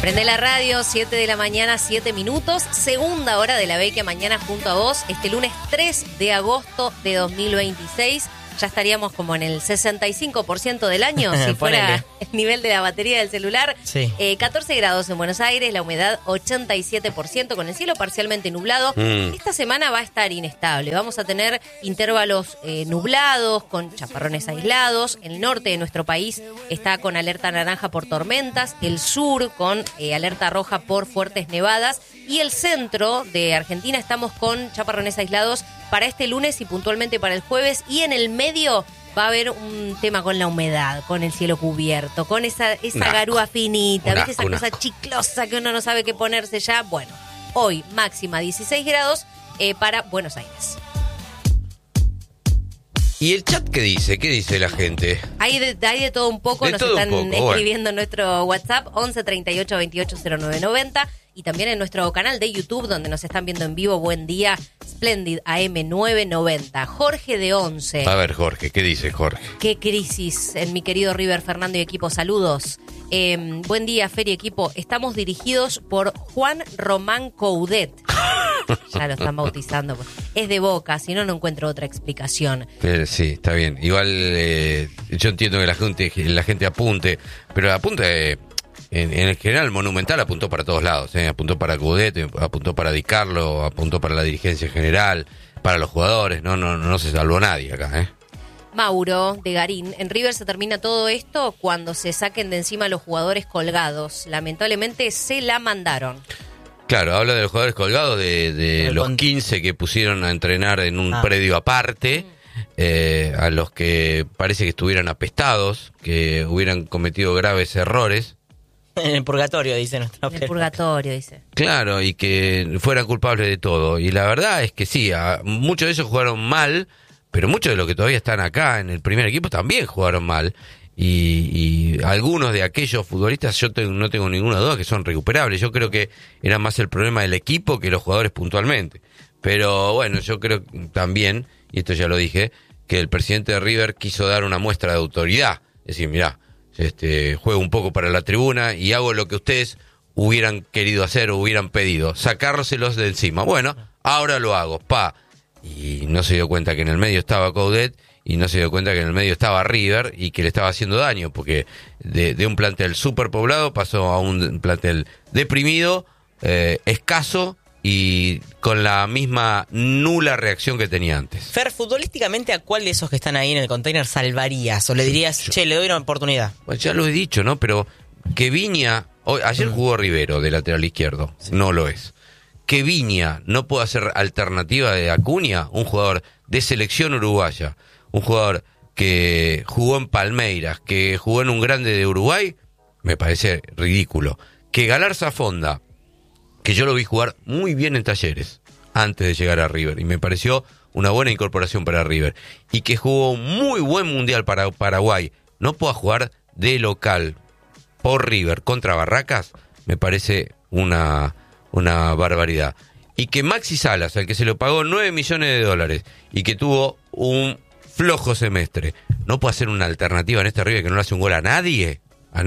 Prende la radio, 7 de la mañana, 7 minutos. Segunda hora de la Vecchia Mañana junto a vos. Este lunes 3 de agosto de 2026. Ya estaríamos como en el 65% del año, si fuera el nivel de la batería del celular. Sí. 14 grados en Buenos Aires, la humedad 87%, con el cielo parcialmente nublado. Esta semana va a estar inestable. Vamos a tener intervalos nublados, con chaparrones aislados. El norte de nuestro país está con alerta naranja por tormentas. El sur con alerta roja por fuertes nevadas. Y el centro de Argentina estamos con chaparrones aislados para este lunes y puntualmente para el jueves. Y en el medio va a haber un tema con la humedad, con el cielo cubierto, con esa garúa finita, ¿viste? Esa cosa chiclosa que uno no sabe qué ponerse ya. Bueno, hoy máxima 16 grados para Buenos Aires. ¿Y el chat qué dice? ¿Qué dice la gente? Hay de todo un poco, nos están escribiendo en nuestro WhatsApp 11 38 28 09 90 y también en nuestro canal de YouTube donde nos están viendo en vivo. Buen día, Splendid AM 990. Jorge de 11. A ver, Jorge, ¿qué dice Jorge? Qué crisis en mi querido River, Fernando y equipo, saludos. Buen día, Fer y equipo. Estamos dirigidos por Juan Román Coudet. Ya lo están bautizando. Es de Boca, si no, no encuentro otra explicación. Sí, está bien. Igual yo entiendo que la gente apunte, pero apunte en el general Monumental apuntó para todos lados. Apuntó para Coudet, apuntó para Di Carlo, apuntó para la dirigencia general, para los jugadores. No se salvó nadie acá, Mauro de Garín, en River se termina todo esto cuando se saquen de encima los jugadores colgados. Lamentablemente se la mandaron. Claro, habla de los jugadores colgados, de los 15 que pusieron a entrenar en un predio aparte, a los que parece que estuvieran apestados, que hubieran cometido graves errores. En el purgatorio, dice nuestra. En el purgatorio, dice. Claro, y que fueran culpables de todo. Y la verdad es que sí, muchos de ellos jugaron mal, pero muchos de los que todavía están acá en el primer equipo también jugaron mal. Y algunos de aquellos futbolistas yo no tengo ninguna duda que son recuperables. Yo creo que era más el problema del equipo que los jugadores puntualmente. Pero bueno, yo creo también, y esto ya lo dije, que el presidente de River quiso dar una muestra de autoridad. Es decir, mirá, juego un poco para la tribuna y hago lo que ustedes hubieran querido hacer o hubieran pedido, sacárselos de encima. Bueno, ahora lo hago, Y no se dio cuenta que en el medio estaba Coudet y no se dio cuenta que en el medio estaba River y que le estaba haciendo daño, porque de un plantel superpoblado pasó a un plantel deprimido, escaso y con la misma nula reacción que tenía antes. Fer, futbolísticamente, ¿a cuál de esos que están ahí en el container salvarías? ¿O le dirías, le doy una oportunidad? Pues ya lo he dicho, ¿no? Pero que Viña, ayer jugó Rivero de lateral izquierdo, no lo es. Que Viña no pueda ser alternativa de Acuña, un jugador de selección uruguaya, un jugador que jugó en Palmeiras, que jugó en un grande de Uruguay, me parece ridículo. Que Galarza Fonda, que yo lo vi jugar muy bien en Talleres antes de llegar a River, y me pareció una buena incorporación para River, y que jugó un muy buen mundial para Paraguay, no pueda jugar de local por River contra Barracas, me parece una barbaridad. Y que Maxi Salas, al que se le pagó $9 millones y que tuvo un flojo semestre, no puede ser una alternativa en este River que no le hace un gol a nadie,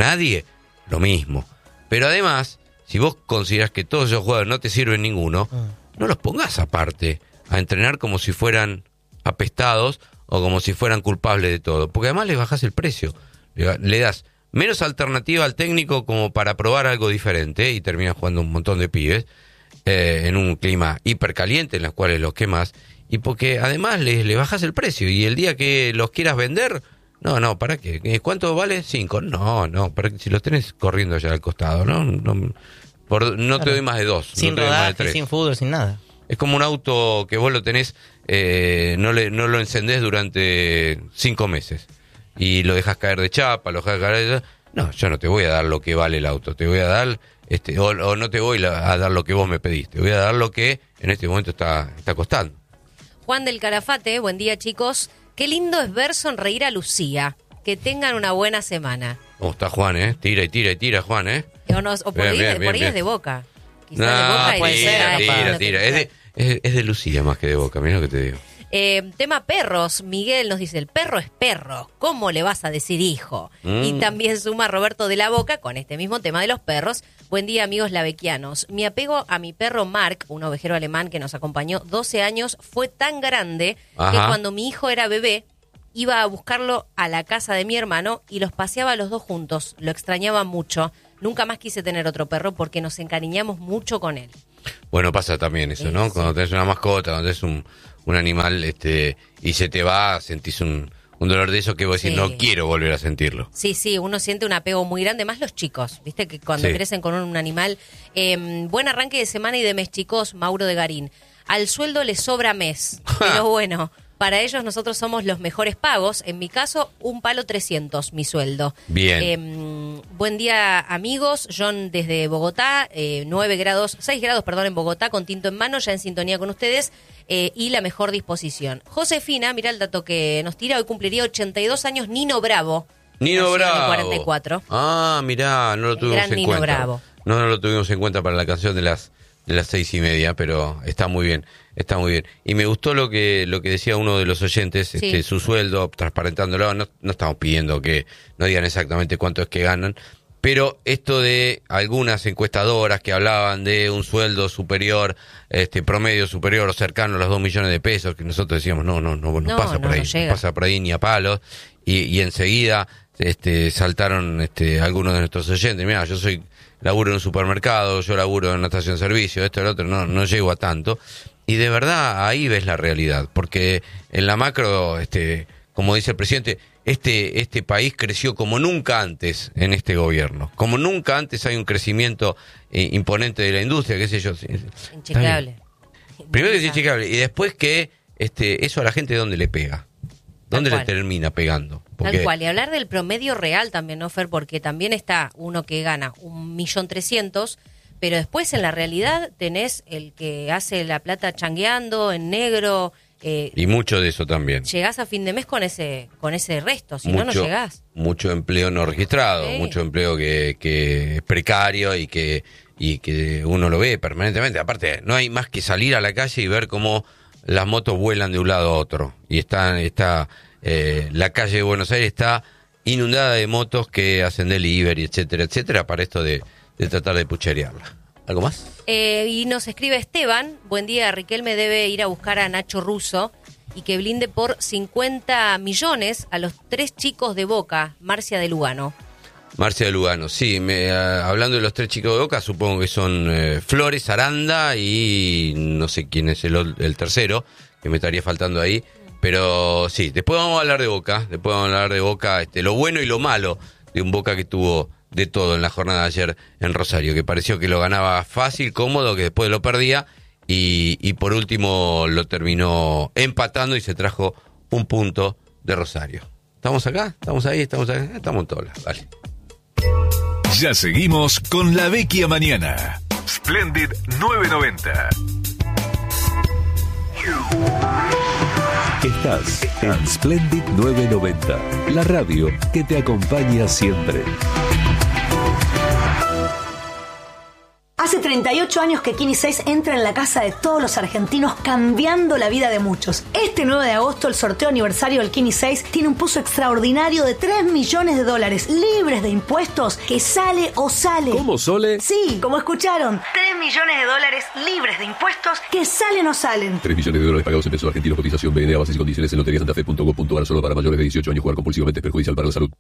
lo mismo. Pero además, si vos considerás que todos esos jugadores no te sirven ninguno, no los pongas aparte a entrenar como si fueran apestados o como si fueran culpables de todo, porque además les bajás el precio, le das menos alternativa al técnico como para probar algo diferente y terminas jugando un montón de pibes en un clima hipercaliente en los cuales los quemas, y porque además le bajas el precio y el día que los quieras vender, no, ¿para qué? ¿Cuánto vale? 5. No, si los tenés corriendo allá al costado, no te doy más de 2. Sin no rodaje, sin fútbol, sin nada. Es como un auto que vos lo tenés, no lo encendés durante 5 meses y lo dejas caer de chapa, lo dejas caer de... No, yo no te voy a dar lo que vale el auto, te voy a dar o no te voy a dar lo que vos me pediste, te voy a dar lo que en este momento está costando. Juan del Calafate, buen día chicos. Qué lindo es ver sonreír a Lucía. Que tengan una buena semana. ¿Cómo está Juan, Tira y tira, Juan, O por ahí es de Boca. Quizás de Boca tira. Es de Lucía más que de Boca, mirá lo que te digo. Tema perros, Miguel nos dice, el perro es perro, ¿cómo le vas a decir hijo? Y también suma Roberto de la Boca con este mismo tema de los perros. Buen día, amigos lavequianos. Mi apego a mi perro Mark, un ovejero alemán que nos acompañó 12 años, fue tan grande que cuando mi hijo era bebé, iba a buscarlo a la casa de mi hermano y los paseaba a los dos juntos. Lo extrañaba mucho. Nunca más quise tener otro perro porque nos encariñamos mucho con él. Bueno, pasa también eso, ¿no? Cuando tenés una mascota, cuando tenés un animal y se te va, sentís un dolor de eso que vos decís, no quiero volver a sentirlo. Sí, uno siente un apego muy grande, más los chicos, viste que cuando crecen con un animal. Buen arranque de semana y de mes, chicos, Mauro de Garín. Al sueldo le sobra mes, pero bueno, para ellos nosotros somos los mejores pagos. En mi caso, un palo 300, mi sueldo. Bien. Buen día, amigos. John desde Bogotá, 6 grados en Bogotá, con tinto en mano, ya en sintonía con ustedes. Y la mejor disposición. Josefina, mira el dato que nos tira, hoy cumpliría 82 años Nino Bravo. Nino Bravo. 44. Ah, mirá, no lo tuvimos en Nino cuenta. Bravo. No lo tuvimos en cuenta para la canción de las 6:30, pero está muy bien, está muy bien. Y me gustó lo que decía uno de los oyentes, su sueldo, transparentándolo. No estamos pidiendo que no digan exactamente cuánto es que ganan, pero esto de algunas encuestadoras que hablaban de un sueldo superior, promedio superior o cercano a los 2 millones de pesos, que nosotros decíamos, no pasa por ahí, no pasa por ahí ni a palos, y enseguida saltaron algunos de nuestros oyentes. Mirá, yo laburo en un supermercado, yo laburo en una estación de servicio, esto, el otro, no llego a tanto. Y de verdad, ahí ves la realidad, porque en la macro, como dice el presidente, este país creció como nunca antes en este gobierno. Como nunca antes hay un crecimiento imponente de la industria, qué sé yo. Inchecable. Primero que es inchecable, y después que eso a la gente, ¿dónde le pega? ¿Dónde le termina pegando? Porque... Tal cual, y hablar del promedio real también, ¿no, Fer? Porque también está uno que gana 1.300.000, pero después en la realidad tenés el que hace la plata changueando en negro. Y mucho de eso también. Llegás a fin de mes con ese resto, si no llegás. Mucho empleo no registrado, mucho empleo que es precario y que uno lo ve permanentemente. Aparte, no hay más que salir a la calle y ver cómo las motos vuelan de un lado a otro. Y está la calle de Buenos Aires está inundada de motos que hacen delivery, etcétera, etcétera, para esto de tratar de pucherearla. ¿Algo más? Y nos escribe Esteban, buen día, Riquelme debe ir a buscar a Nacho Russo y que blinde por 50 millones a los 3 chicos de Boca, Marcia de Lugano. Marcia de Lugano, sí, hablando de los 3 chicos de Boca, supongo que son Flores, Aranda y no sé quién es el tercero, que me estaría faltando ahí, pero sí, después vamos a hablar de Boca, lo bueno y lo malo de un Boca que tuvo de todo en la jornada de ayer en Rosario, que pareció que lo ganaba fácil, cómodo, que después lo perdía y por último lo terminó empatando y se trajo un punto de Rosario. ¿Estamos acá? ¿Estamos ahí? ¿Estamos acá? Estamos en todas las, vale. Ya seguimos con La Vecchia Mañana. Splendid 990. Estás en Splendid 990, la radio que te acompaña siempre. Hace 38 años que Kini 6 entra en la casa de todos los argentinos, cambiando la vida de muchos. Este 9 de agosto, el sorteo aniversario del Kini 6 tiene un pozo extraordinario de $3 millones, libres de impuestos, que sale o sale. ¿Cómo, Sole? Sí, como escucharon. $3 millones, libres de impuestos, que salen o salen. $3 millones pagados en pesos argentinos, cotización BNA, bases y condiciones en loteriasantafe.com.ar, solo para mayores de 18 años. Jugar compulsivamente es perjudicial para la salud.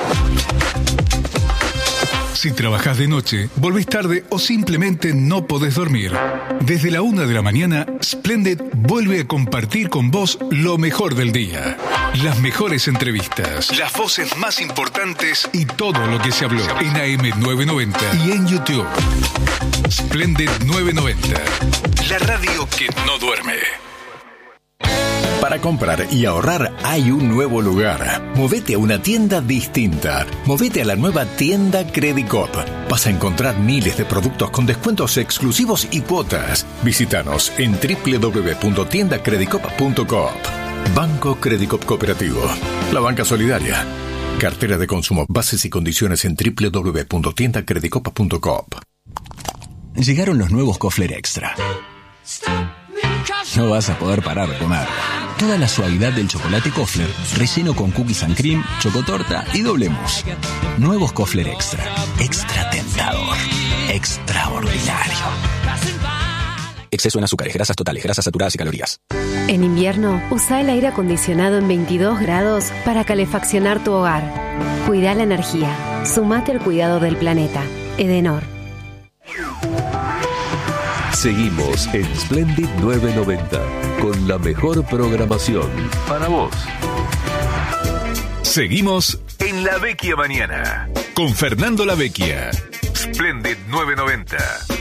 Si trabajás de noche, volvés tarde o simplemente no podés dormir, desde la 1 de la mañana, Splendid vuelve a compartir con vos lo mejor del día. Las mejores entrevistas, las voces más importantes y todo lo que se habló en AM990 y en YouTube. Splendid 990, la radio que no duerme. Para comprar y ahorrar hay un nuevo lugar. Movete a una tienda distinta. Movete a la nueva tienda Credicop. Vas a encontrar miles de productos con descuentos exclusivos y cuotas. Visítanos en www.tiendacredicop.coop. Banco Credicop Cooperativo. La banca solidaria. Cartera de consumo. Bases y condiciones en www.tiendacredicop.coop. Llegaron los nuevos Kofler Extra. No vas a poder parar de comer. Toda la suavidad del chocolate Kofler, relleno con cookies and cream, chocotorta y doble mousse. Nuevos Kofler Extra. Extra tentador. Extraordinario. Exceso en azúcares, grasas totales, grasas saturadas y calorías. En invierno, usa el aire acondicionado en 22 grados para calefaccionar tu hogar. Cuida la energía. Sumate al cuidado del planeta. Edenor. Seguimos en Splendid 990 con la mejor programación para vos. Seguimos en La Vecchia Mañana con Fernando La Vecchia. Splendid 990.